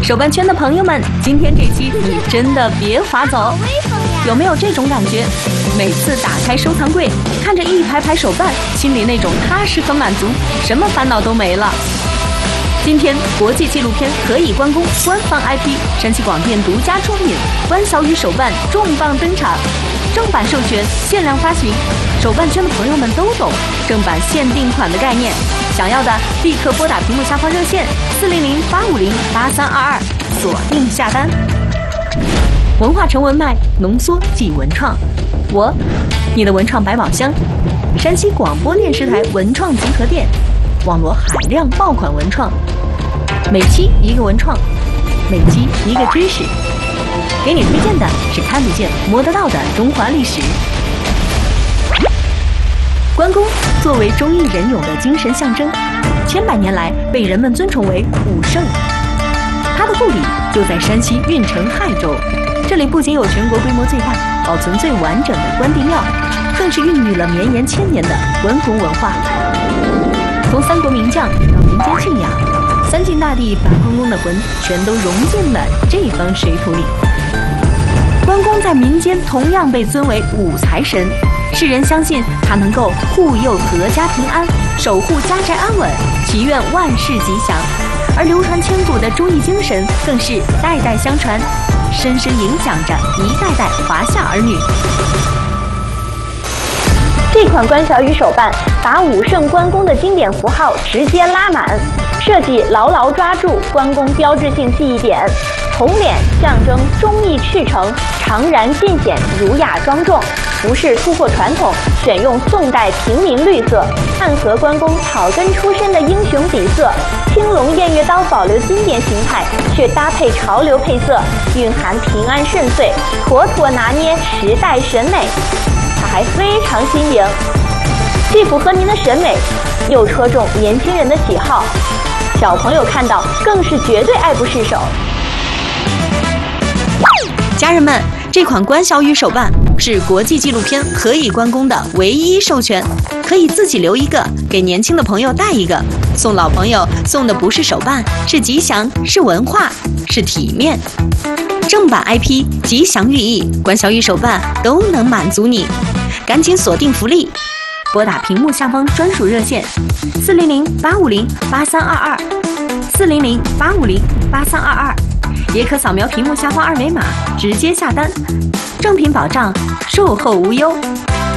手办圈的朋友们，今天这期你真的别划走。有没有这种感觉？每次打开收藏柜，看着一排排手办，心里那种踏实和满足，什么烦恼都没了。今天国际纪录片《可以关公》官方 IP 山西广电独家出品，关小雨手办重磅登场，正版授权，限量发行。手办圈的朋友们都懂正版限定款的概念，想要的立刻拨打屏幕下方热线400-850-8322，锁定下单。文化成文脉，浓缩即文创。你的文创百宝箱，山西广播电视台文创集合店，网罗海量爆款文创，每期一个文创，每期一个知识，给你推荐的是看得见摸得到的中华历史。关公作为忠义仁勇的精神象征，千百年来被人们尊崇为武圣。他的故里就在山西运城亥州，这里不仅有全国规模最大、保存最完整的关帝庙，更是孕育了绵延千年的关公文化。从三国名将到民间信仰，三晋大帝把关公的魂全都融进了这方水土里。关公在民间同样被尊为武财神，世人相信他能够护佑阖家平安，守护家宅安稳，祈愿万事吉祥。而流传千古的忠义精神更是代代相传，深深影响着一代代华夏儿女。 这款关小雨手办把武圣关公的经典符号直接拉满，设计牢牢抓住关公标志性记忆点。红脸象征忠义赤诚，常然尽显儒雅庄重，服饰突破传统，选用宋代平民绿色，暗合关公草根出身的英雄底色。青龙偃月刀保留经典形态，却搭配潮流配色，蕴含平安顺遂，妥妥拿捏时代审美。它还非常新颖，既符合您的审美，又戳中年轻人的喜好，小朋友看到更是绝对爱不释手。 家人们，这款关小雨手办是国际纪录片《可以关公》的唯一授权，可以自己留一个，给年轻的朋友带一个，送老朋友送的不是手办，是吉祥，是文化，是体面。正版 IP 吉祥寓意，关小雨手办都能满足你，赶紧锁定福利，拨打屏幕下方专属热线400-850-8322，400-850-8322，也可扫描屏幕下方二维码直接下单，正品保障，售后无忧。